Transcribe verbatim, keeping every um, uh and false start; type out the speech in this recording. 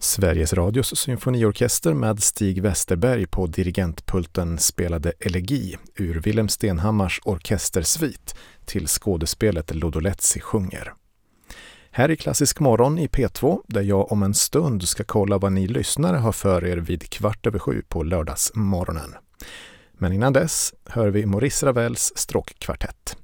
Sveriges Radios symfoniorkester med Stig Westerberg på dirigentpulten spelade elegi ur Wilhelm Stenhammars orkestersvit till skådespelet Lodolezzi sjunger. Här i Klassisk morgon i P två, där jag om en stund ska kolla vad ni lyssnare har för er vid kvart över sju på lördagsmorgonen. Men innan dess hör vi Maurice Ravels stråkkvartett.